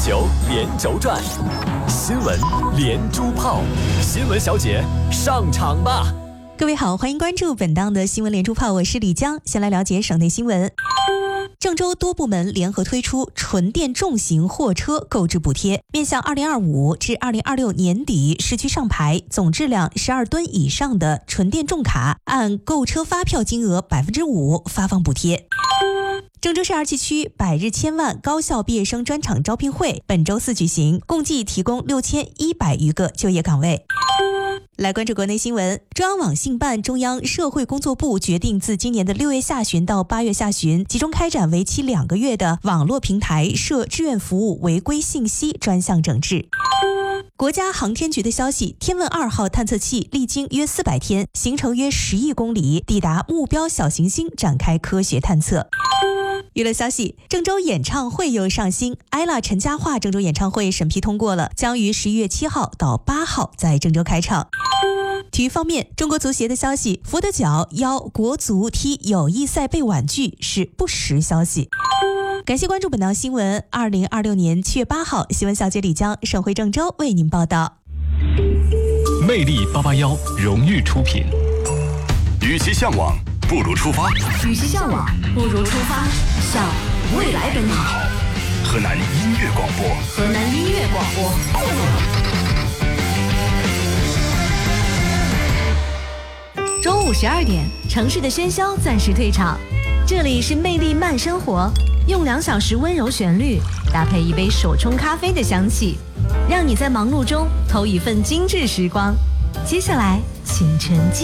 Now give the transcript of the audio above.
球连轴转，新闻连珠炮，新闻小姐上场吧！ 各位好，欢迎关注本档的新闻连珠炮，我是李江。先来了解省内新闻。郑州多部门联合推出纯电重型货车购置补贴，面向2025至2026年底市区上牌总质量12吨以上的纯电重卡，按购车发票金额5%发放补贴。郑州市二七区百日千万高校毕业生专场招聘会本周4举行，共计提供6100余个就业岗位。来关注国内新闻，中央网信办、中央社会工作部决定自今年的6月下旬到8月下旬，集中开展为期2个月的网络平台涉志愿服务违规信息专项整治。国家航天局的消息，天问2号探测器历经约400天，行程约10亿公里，抵达目标小行星展开科学探测。娱乐消息，郑州演唱会又上新，ella 陈嘉桦郑州演唱会审批通过了，将于11月7号到8号在郑州开唱。体育方面，中国足协的消息，佛得角邀国足踢友谊赛被婉拒是不实消息。感谢关注本档新闻，2026年7月8号，新闻小姐李江省会郑州为您报道。 魅力881荣誉出品。 与其向往，不如出发。 与其向往，不如出发，向未来奔跑。 河南音乐广播， 河南音乐广播。中午12点，城市的喧嚣暂时退场，这里是魅力慢生活，用2小时温柔旋律搭配一杯手冲咖啡的香气，让你在忙碌中偷一份精致时光。接下来，请沉浸。